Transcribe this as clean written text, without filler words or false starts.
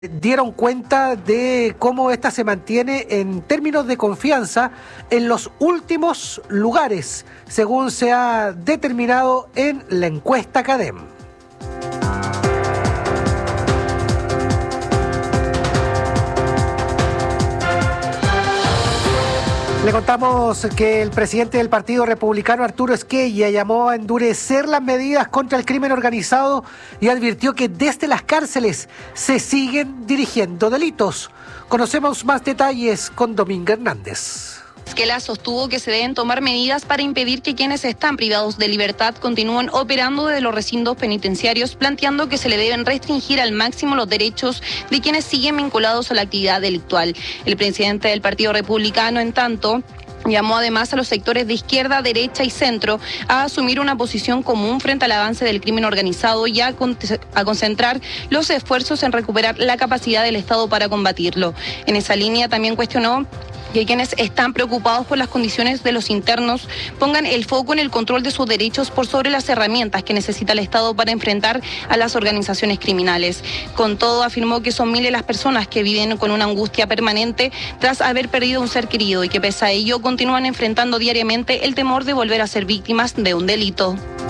dieron cuenta de cómo esta se mantiene en términos de confianza en los últimos lugares, según se ha determinado en la encuesta CADEM. Le contamos que el presidente del Partido Republicano, Arturo Esquella, llamó a endurecer las medidas contra el crimen organizado y advirtió que desde las cárceles se siguen dirigiendo delitos. Conocemos más detalles con Dominga Hernández. Esquella sostuvo que se deben tomar medidas para impedir que quienes están privados de libertad continúen operando desde los recintos penitenciarios, planteando que se le deben restringir al máximo los derechos de quienes siguen vinculados a la actividad delictual. El presidente del Partido Republicano, en tanto, llamó además a los sectores de izquierda, derecha y centro a asumir una posición común frente al avance del crimen organizado y a concentrar los esfuerzos en recuperar la capacidad del Estado para combatirlo. En esa línea también cuestionó que quienes están preocupados por las condiciones de los internos pongan el foco en el control de sus derechos por sobre las herramientas que necesita el Estado para enfrentar a las organizaciones criminales. Con todo, afirmó que son miles las personas que viven con una angustia permanente tras haber perdido un ser querido y que pese a ello continúan enfrentando diariamente el temor de volver a ser víctimas de un delito.